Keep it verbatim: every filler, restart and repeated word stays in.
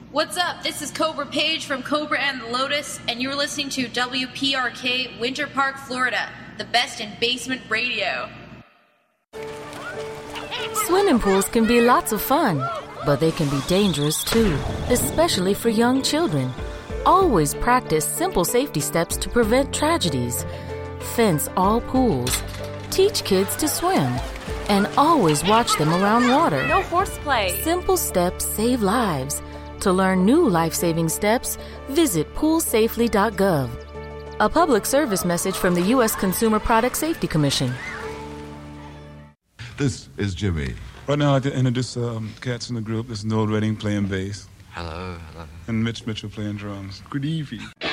What's up? This is Cobra Page from Cobra and the Lotus, and you're listening to W P R K Winter Park, Florida, the best in basement radio. Swimming pools can be lots of fun, but they can be dangerous too, especially for young children. Always practice simple safety steps to prevent tragedies. Fence all pools. Teach kids to swim. And always watch them around water. No horseplay. Simple steps save lives. To learn new life-saving steps, visit pool safely dot gov. A public service message from the U S Consumer Product Safety Commission. This is Jimmy. Right now, I'd like to introduce um, cats in the group. This is Noel Redding playing bass. Hello, hello. And Mitch Mitchell playing drums. Good evening.